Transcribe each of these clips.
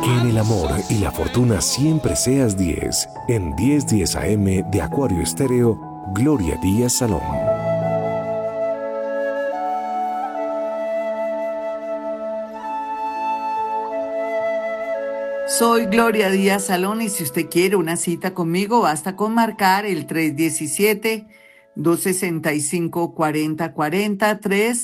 Que en el amor y la fortuna siempre seas 10. En 10:10 AM de Acuario Estéreo, Gloria Díaz Salón. Soy Gloria Díaz Salón y si usted quiere una cita conmigo, basta con marcar el 317-265-4040,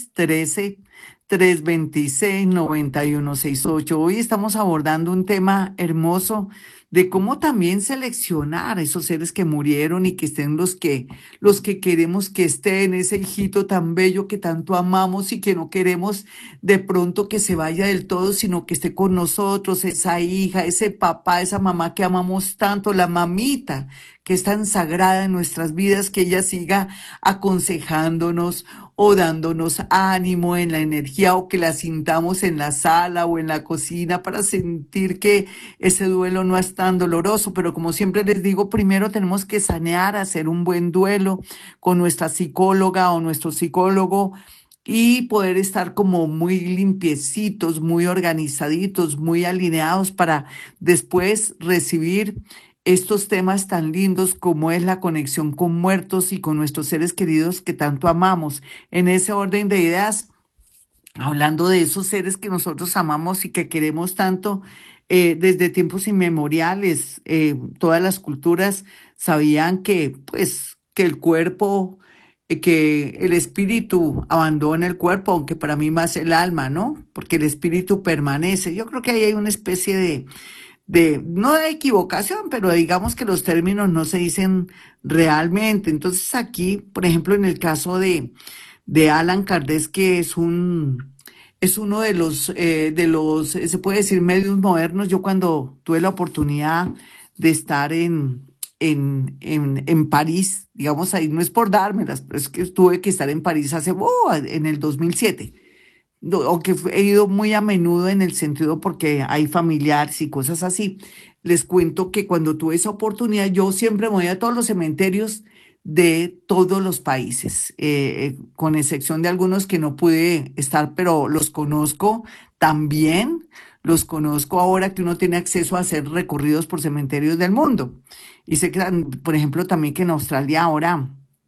313-326-9168. Hoy estamos abordando un tema hermoso de cómo también seleccionar a esos seres que murieron y que estén los que queremos que estén, ese hijito tan bello que tanto amamos y que no queremos de pronto que se vaya del todo, sino que esté con nosotros, esa hija, ese papá, esa mamá que amamos tanto, la mamita que es tan sagrada en nuestras vidas, que ella siga aconsejándonos o dándonos ánimo en la energía, o que la sintamos en la sala o en la cocina para sentir que ese duelo no es tan doloroso. Pero como siempre les digo, primero tenemos que sanear, hacer un buen duelo con nuestra psicóloga o nuestro psicólogo y poder estar como muy limpiecitos, muy organizaditos, muy alineados para después recibir estos temas tan lindos como es la conexión con muertos y con nuestros seres queridos que tanto amamos. En ese orden de ideas, hablando de esos seres que nosotros amamos y que queremos tanto, desde tiempos inmemoriales, todas las culturas sabían que, pues, que el cuerpo, que el espíritu abandona el cuerpo, aunque para mí más el alma, ¿no? Porque el espíritu permanece. Yo creo que ahí hay una especie no de equivocación, pero digamos que los términos no se dicen realmente. Entonces aquí, por ejemplo, en el caso de Alan Kardec, que es uno se puede decir, medios modernos. Yo cuando tuve la oportunidad de estar en París, digamos ahí, no es por dármelas, pero es que tuve que estar en París en el 2007. No, aunque he ido muy a menudo en el sentido porque hay familiares y cosas así. Les cuento que cuando tuve esa oportunidad, yo siempre me voy a todos los cementerios de todos los países, con excepción de algunos que no pude estar, pero los conozco también. Los conozco ahora que uno tiene acceso a hacer recorridos por cementerios del mundo. Y sé que, por ejemplo, también que en Australia ahora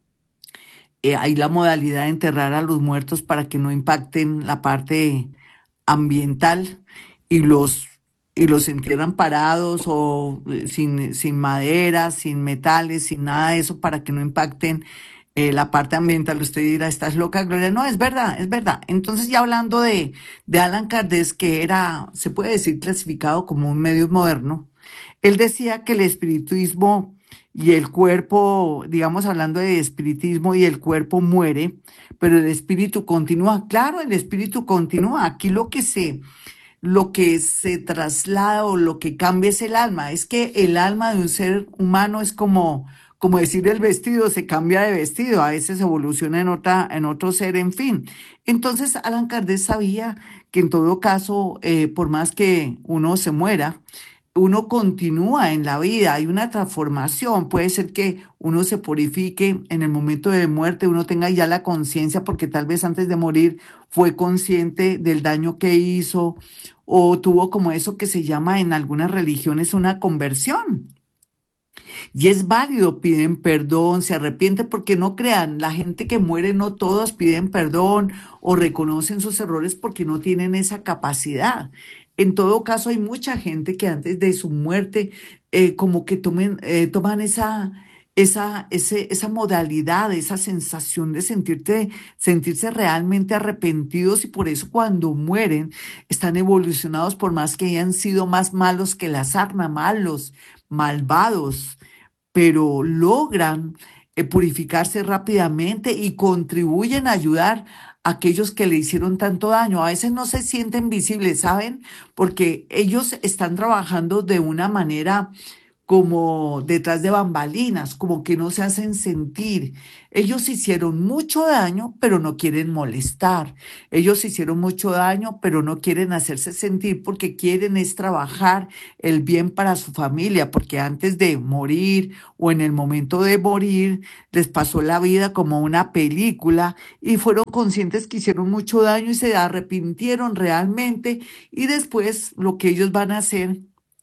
hay la modalidad de enterrar a los muertos para que no impacten la parte ambiental, y los entierran parados o sin madera, sin metales, sin nada de eso para que no impacten la parte ambiental. Usted dirá, ¿estás loca, Gloria? No, es verdad, es verdad. Entonces, ya hablando de Alan Kardec, que era, se puede decir, clasificado como un medio moderno, él decía que el espiritismo y el cuerpo, digamos, hablando de espiritismo, y el cuerpo muere, pero el espíritu continúa. Claro, el espíritu continúa. Aquí lo que se traslada o lo que cambia es el alma. Es que el alma de un ser humano es como decir el vestido, se cambia de vestido, a veces evoluciona en otro ser, en fin. Entonces, Alan Kardec sabía que en todo caso, por más que uno se muera, uno continúa en la vida, hay una transformación. Puede ser que uno se purifique en el momento de muerte, uno tenga ya la conciencia, porque tal vez antes de morir fue consciente del daño que hizo, o tuvo como eso que se llama en algunas religiones una conversión. Y es válido, piden perdón, se arrepienten, porque no crean, la gente que muere no todos piden perdón o reconocen sus errores porque no tienen esa capacidad. En todo caso, hay mucha gente que antes de su muerte como que toman esa modalidad, esa sensación de sentirse realmente arrepentidos, y por eso cuando mueren están evolucionados, por más que hayan sido más malos que la sarna, malos, malvados, pero logran purificarse rápidamente y contribuyen a ayudar a aquellos que le hicieron tanto daño. A veces no se sienten visibles, ¿saben? Porque ellos están trabajando de una manera como detrás de bambalinas, como que no se hacen sentir. Ellos hicieron mucho daño, pero no quieren molestar. Ellos hicieron mucho daño, pero no quieren hacerse sentir porque quieren es trabajar el bien para su familia, porque antes de morir o en el momento de morir les pasó la vida como una película y fueron conscientes que hicieron mucho daño y se arrepintieron realmente y después lo que ellos van a hacer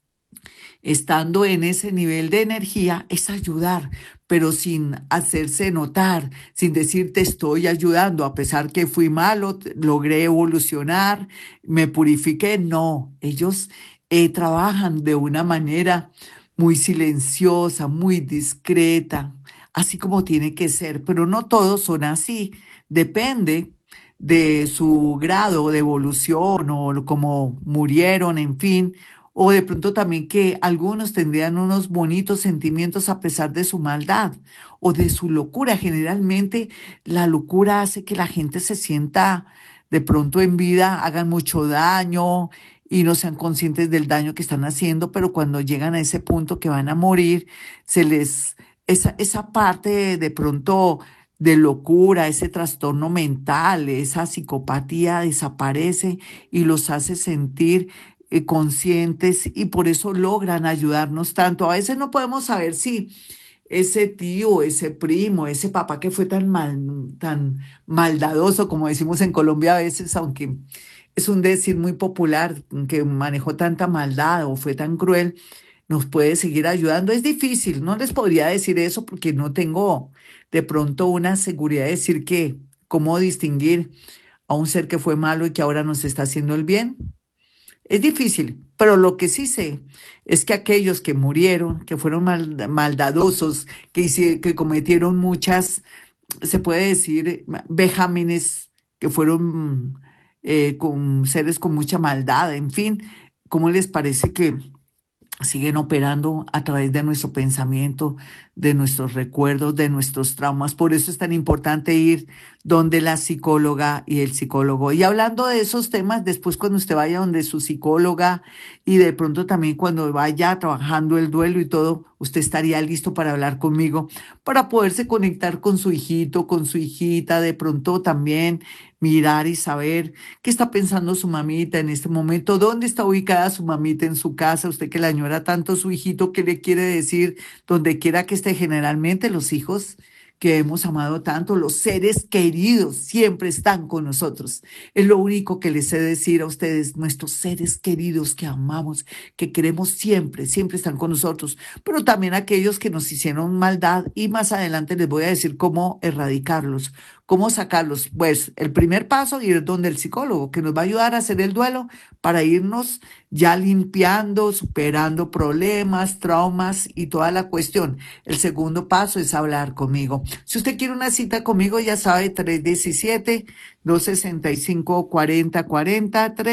estando en ese nivel de energía es ayudar, pero sin hacerse notar, sin decir te estoy ayudando, a pesar que fui malo, logré evolucionar, me purifiqué. No, ellos trabajan de una manera muy silenciosa, muy discreta, así como tiene que ser, pero no todos son así. Depende de su grado de evolución o cómo murieron, en fin, o de pronto también que algunos tendrían unos bonitos sentimientos a pesar de su maldad o de su locura. Generalmente la locura hace que la gente se sienta de pronto en vida, hagan mucho daño y no sean conscientes del daño que están haciendo, pero cuando llegan a ese punto que van a morir, se les, esa parte de pronto de locura, ese trastorno mental, esa psicopatía desaparece y los hace sentir conscientes y por eso logran ayudarnos tanto. A veces no podemos saber si ese tío, ese primo, ese papá que fue tan maldadoso, como decimos en Colombia a veces, aunque es un decir muy popular, que manejó tanta maldad o fue tan cruel, nos puede seguir ayudando. Es difícil, no les podría decir eso porque no tengo de pronto una seguridad de decir que cómo distinguir a un ser que fue malo y que ahora nos está haciendo el bien. Es difícil, pero lo que sí sé es que aquellos que murieron, que fueron maldadosos, que cometieron muchas, se puede decir, vejámenes, que fueron con seres con mucha maldad, en fin, ¿cómo les parece que siguen operando a través de nuestro pensamiento, de nuestros recuerdos, de nuestros traumas? Por eso es tan importante ir donde la psicóloga y el psicólogo. Y hablando de esos temas, después cuando usted vaya donde su psicóloga y de pronto también cuando vaya trabajando el duelo y todo, usted estaría listo para hablar conmigo, para poderse conectar con su hijito, con su hijita, de pronto también mirar y saber qué está pensando su mamita en este momento, dónde está ubicada su mamita en su casa, usted que la añora tanto su hijito, qué le quiere decir, donde quiera que esté. Generalmente los hijos que hemos amado tanto, los seres queridos siempre están con nosotros. Es lo único que les sé decir a ustedes, nuestros seres queridos que amamos, que queremos siempre, siempre están con nosotros, pero también aquellos que nos hicieron maldad y más adelante les voy a decir cómo erradicarlos. ¿Cómo sacarlos? Pues el primer paso, ir donde el psicólogo, que nos va a ayudar a hacer el duelo para irnos ya limpiando, superando problemas, traumas y toda la cuestión. El segundo paso es hablar conmigo. Si usted quiere una cita conmigo, ya sabe, 317-265-4040,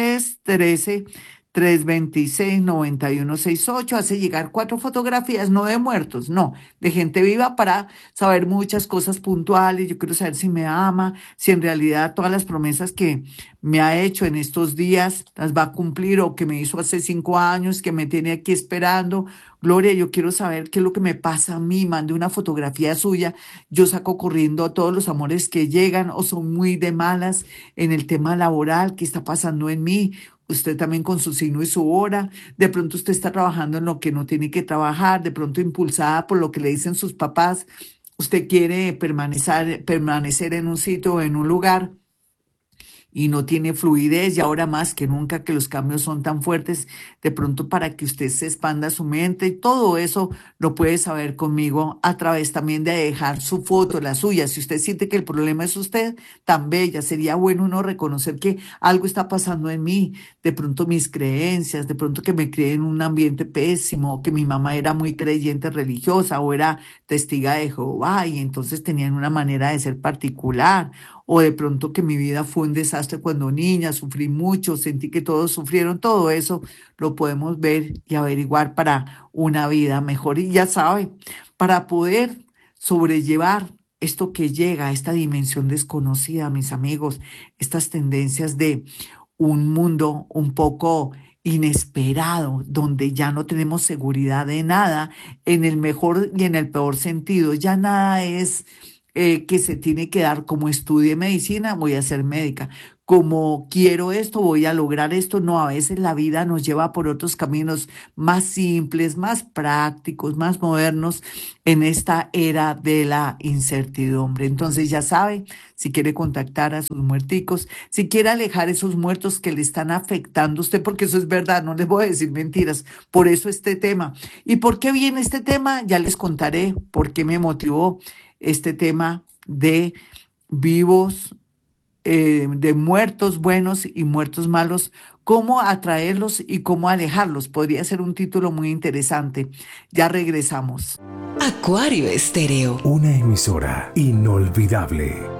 313-326-9168. Hace llegar 4 fotografías, no de muertos, no, de gente viva para saber muchas cosas puntuales. Yo quiero saber si me ama, si en realidad todas las promesas que me ha hecho en estos días las va a cumplir o que me hizo hace 5 años, que me tiene aquí esperando. Gloria, yo quiero saber qué es lo que me pasa a mí. Mande una fotografía suya. Yo saco corriendo a todos los amores que llegan o son muy de malas en el tema laboral. ¿Qué está pasando en mí? Usted también con su signo y su hora. De pronto usted está trabajando en lo que no tiene que trabajar, de pronto impulsada por lo que le dicen sus papás. Usted quiere permanecer en un sitio o en un lugar y no tiene fluidez y ahora más que nunca que los cambios son tan fuertes, de pronto para que usted se expanda su mente y todo eso lo puede saber conmigo a través también de dejar su foto, la suya. Si usted siente que el problema es usted, tan bella, sería bueno uno reconocer que algo está pasando en mí, de pronto mis creencias, de pronto que me crié en un ambiente pésimo, que mi mamá era muy creyente religiosa o era testiga de Jehová y entonces tenían una manera de ser particular o de pronto que mi vida fue un desastre cuando niña, sufrí mucho, sentí que todos sufrieron, todo eso lo podemos ver y averiguar para una vida mejor. Y ya sabe, para poder sobrellevar esto que llega a esta dimensión desconocida, mis amigos, estas tendencias de un mundo un poco inesperado, donde ya no tenemos seguridad de nada, en el mejor y en el peor sentido. Ya nada es que se tiene que dar como estudie medicina, voy a ser médica. Como quiero esto, voy a lograr esto. No, a veces la vida nos lleva por otros caminos más simples, más prácticos, más modernos en esta era de la incertidumbre. Entonces ya sabe, si quiere contactar a sus muerticos, si quiere alejar esos muertos que le están afectando a usted, porque eso es verdad, no les voy a decir mentiras. Por eso este tema. ¿Y por qué viene este tema? Ya les contaré por qué me motivó este tema de vivos, de muertos buenos y muertos malos, cómo atraerlos y cómo alejarlos. Podría ser un título muy interesante. Ya regresamos. Acuario Estéreo. Una emisora inolvidable.